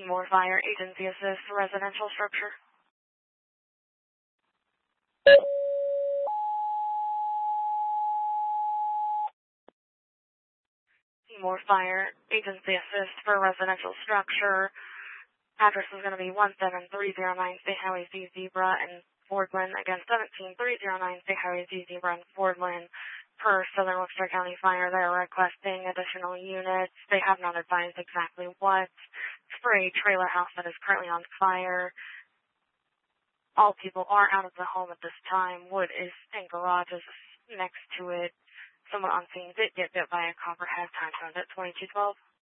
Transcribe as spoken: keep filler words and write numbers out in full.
Seymour Fire, agency assist, residential structure. Seymour Fire, agency assist for residential structure. Address is going to be one seven three zero nine State Highway Z Zebra in Fordland. Again, seventeen three zero nine State Highway Z Zebra in Fordland. Per Southern Wilkes-Barre County Fire, they're requesting additional units. They have not advised exactly what. It's for a trailer house that is currently on fire. All people are out of the home at this time. Wood is in garages next to it. Someone on scene did get bit by a copperhead. Time zone at twenty-two twelve.